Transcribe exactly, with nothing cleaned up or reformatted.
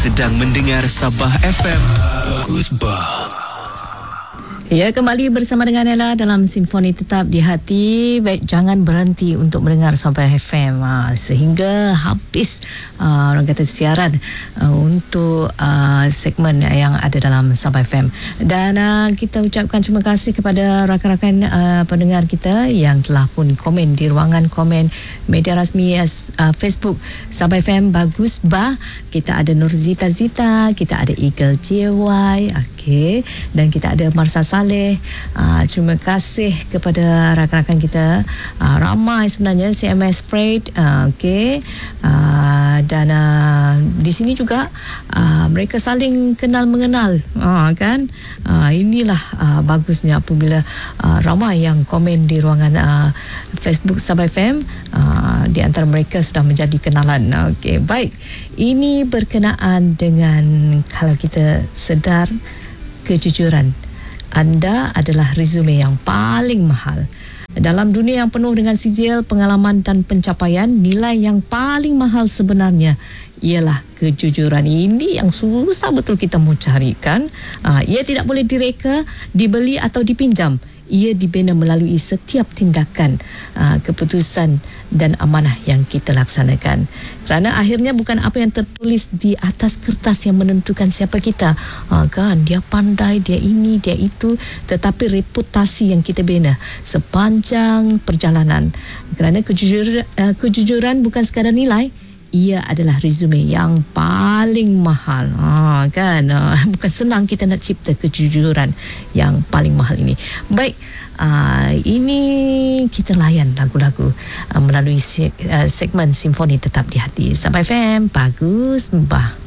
sedang mendengar Sabah F M. Bagus bah. Ya, kembali bersama dengan Ella dalam Simfoni Tetap di Hati. Baik, jangan berhenti untuk mendengar Sabah F M uh, sehingga habis uh, orang kata siaran uh, untuk uh, segmen yang ada dalam Sabah F M. Dan uh, kita ucapkan terima kasih kepada rakan-rakan uh, pendengar kita yang telah pun komen di ruangan komen media rasmi uh, Facebook Sabah F M. Bagus bah. Kita ada Nurzita Zita, kita ada Eagle J Y, okey, dan kita ada Marsa Saleh. Uh, terima kasih kepada rakan-rakan kita. Uh, ramai sebenarnya C M S Freight, uh, okey. Uh, dan uh, di sini juga uh, mereka saling kenal mengenal, uh, kan? Uh, inilah uh, bagusnya apabila uh, ramai yang komen di ruangan uh, Facebook Sabah F M. Uh, di antara mereka sudah menjadi kenalan. Okey, baik. Ini berkenaan dengan kalau kita sedar kejujuran. Anda adalah resume yang paling mahal. Dalam dunia yang penuh dengan sijil, pengalaman dan pencapaian, nilai yang paling mahal sebenarnya ialah kejujuran. Ini yang susah betul kita mau carikan. Uh, ia tidak boleh direka, dibeli atau dipinjam. Ia dibina melalui setiap tindakan, uh, keputusan dan amanah yang kita laksanakan. Kerana akhirnya bukan apa yang tertulis di atas kertas yang menentukan siapa kita. Uh, kan, dia pandai, dia ini, dia itu. Tetapi reputasi yang kita bina sepanjang perjalanan. Kerana kejujuran, uh, kejujuran bukan sekadar nilai, ia adalah resume yang paling mahal. Ha, kan? Ha, bukan senang kita nak cipta kejujuran yang paling mahal ini. Baik, uh, ini kita layan lagu-lagu uh, melalui se- uh, segmen Simfoni Tetap di Hati. Sabah F M, bagus bah.